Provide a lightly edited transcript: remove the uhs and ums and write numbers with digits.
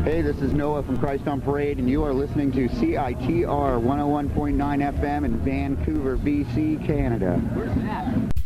Hey, this is Noah from Christ on Parade, and you are listening to CITR 101.9 FM in Vancouver, BC, Canada. Where's that?